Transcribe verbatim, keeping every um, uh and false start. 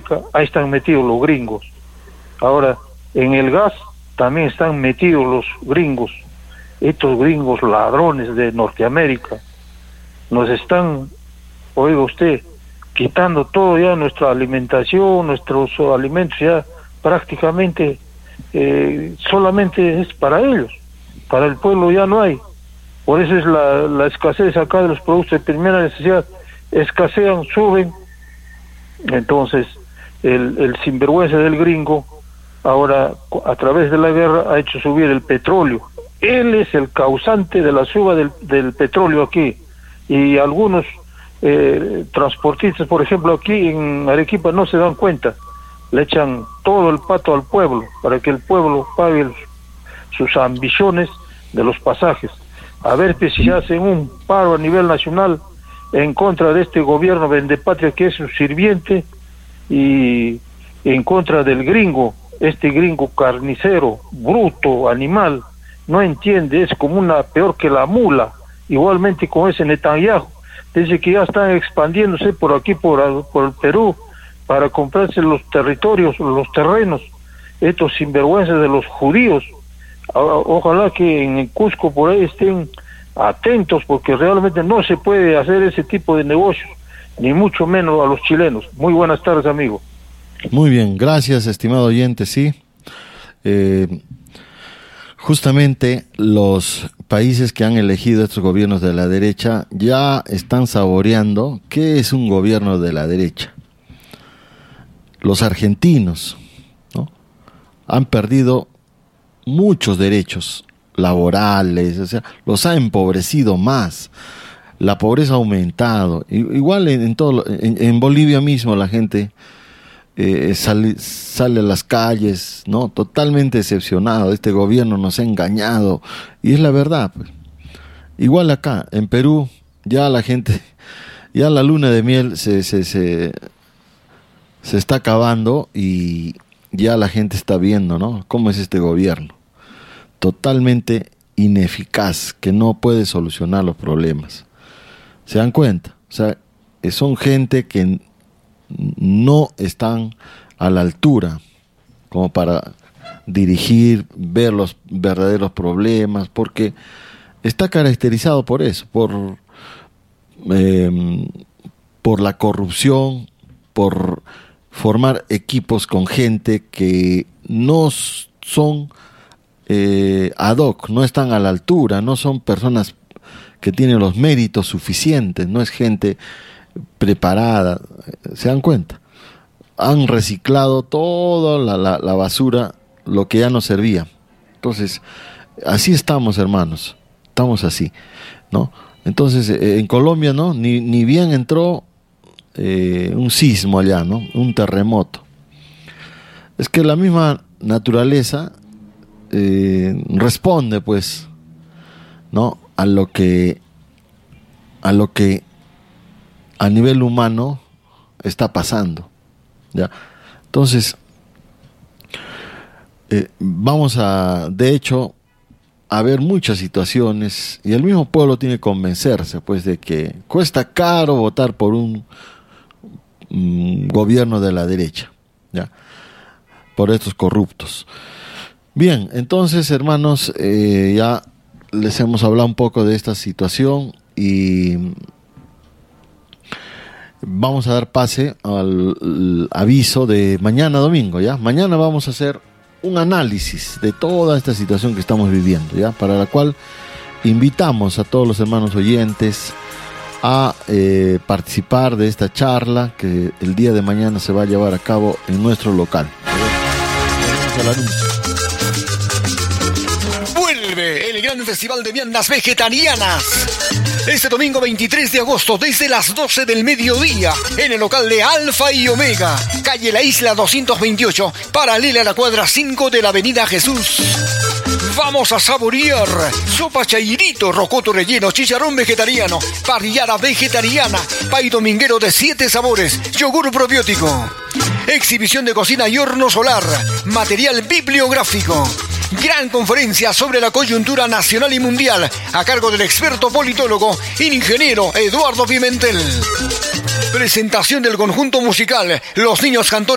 eléctrica, ahí están metidos los gringos. Ahora, en el gas también están metidos los gringos, estos gringos ladrones de Norteamérica. Nos están, oiga usted, quitando todo ya, nuestra alimentación, nuestros alimentos ya prácticamente eh, solamente es para ellos, para el pueblo ya no hay. Por eso es la, la escasez acá de los productos de primera necesidad, escasean, suben. Entonces el, el sinvergüenza del gringo ahora a través de la guerra ha hecho subir el petróleo. Él es el causante de la suba del, del petróleo aquí, y algunos eh, transportistas, por ejemplo aquí en Arequipa, no se dan cuenta, le echan todo el pato al pueblo para que el pueblo pague el, sus ambiciones de los pasajes. A ver si se hacen un paro a nivel nacional en contra de este gobierno vendepatria que es su sirviente, y en contra del gringo, este gringo carnicero, bruto, animal, no entiende, es como una peor que la mula. Igualmente con ese Netanyahu, dice que ya están expandiéndose por aquí, por, por el Perú, para comprarse los territorios, los terrenos, estos sinvergüenzas de los judíos. Ojalá que en el Cusco por ahí estén atentos, porque realmente no se puede hacer ese tipo de negocios, ni mucho menos a los chilenos. Muy buenas tardes, amigo. Muy bien, gracias, estimado oyente, sí. Eh, justamente los países que han elegido estos gobiernos de la derecha ya están saboreando qué es un gobierno de la derecha. Los argentinos, ¿no?, han perdido muchos derechos laborales, o sea, los ha empobrecido más. La pobreza ha aumentado. Igual en, en todo, en, en Bolivia mismo la gente eh, sale, sale a las calles, ¿no?, totalmente decepcionado. Este gobierno nos ha engañado, y es la verdad, pues. Igual acá en Perú ya la gente, ya la luna de miel se se se, se está acabando, y ya la gente está viendo, ¿no?, cómo es este gobierno, totalmente ineficaz, que no puede solucionar los problemas. ¿Se dan cuenta? O sea, son gente que no están a la altura como para dirigir, ver los verdaderos problemas, porque está caracterizado por eso, por, eh, por la corrupción, por formar equipos con gente que no son eh, ad hoc, no están a la altura, no son personas que tienen los méritos suficientes, no es gente preparada. ¿Se dan cuenta? Han reciclado toda la, la, la basura, lo que ya no servía. Entonces, así estamos, hermanos, estamos así, ¿no? Entonces, eh, en Colombia, ¿no?, ni, ni bien entró eh, un sismo allá, ¿no?, un terremoto. Es que la misma naturaleza eh, responde, pues, ¿no?, a lo que a lo que a nivel humano está pasando, ¿ya? Entonces eh, vamos a, de hecho, a ver muchas situaciones, y el mismo pueblo tiene que convencerse, pues, de que cuesta caro votar por un, un gobierno de la derecha, ¿ya?, por estos corruptos. Bien, entonces, hermanos, eh, ya les hemos hablado un poco de esta situación, y vamos a dar pase al, al aviso de mañana domingo, ¿ya? Mañana vamos a hacer un análisis de toda esta situación que estamos viviendo, ¿ya?, para la cual invitamos a todos los hermanos oyentes a eh, participar de esta charla que el día de mañana se va a llevar a cabo en nuestro local. Vamos al anuncio. El gran festival de viandas vegetarianas este domingo veintitrés de agosto desde las doce del mediodía en el local de Alfa y Omega, calle La Isla doscientos veintiocho, paralela a la cuadra cinco de la avenida Jesús. Vamos a saborear sopa chairito, rocoto relleno, chicharrón vegetariano, parrillada vegetariana, pay dominguero de siete sabores, yogur probiótico, exhibición de cocina y horno solar, material bibliográfico. Gran conferencia sobre la coyuntura nacional y mundial a cargo del experto politólogo ingeniero Eduardo Pimentel. Presentación del conjunto musical Los Niños Cantores